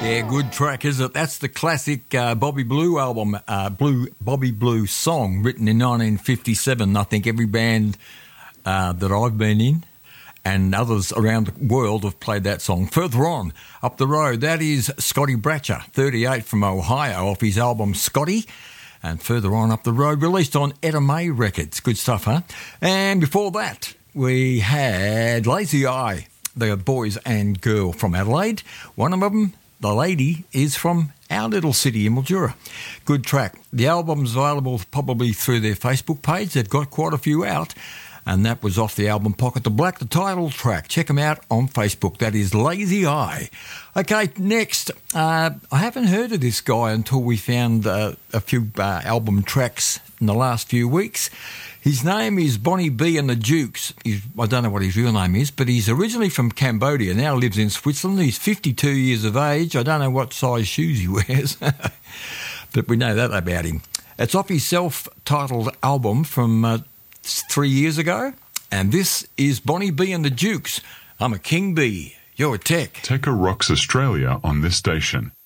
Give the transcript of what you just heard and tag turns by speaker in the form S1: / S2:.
S1: Yeah, good track, is it? That's the classic Bobby Blue album, Bobby Blue song, written in 1957. I think every band that I've been in and others around the world have played that song. Further on, up the road, that is Scotty Bratcher, 38 from Ohio, off his album Scotty. And further on up the road, released on Etta May Records. Good stuff, huh? And before that, we had Lazy Eye, the boys and girl from Adelaide. One of them, the lady, is from our little city in Mildura. Good track. The album's available probably through their Facebook page. They've got quite a few out. And that was off the album Pocket the Black, the title track. Check them out on Facebook. That is Lazy Eye. Okay, next. I haven't heard of this guy until we found a few album tracks in the last few weeks. His name is Bonnie B and the Dukes. I don't know what his real name is, but he's originally from Cambodia, now lives in Switzerland. He's 52 years of age. I don't know what size shoes he wears, but we know that about him. It's off his self-titled album from 3 years ago, and this is Bonnie B and the Dukes. I'm a King Bee. You're a Tech.
S2: Tekka rocks Australia on this station.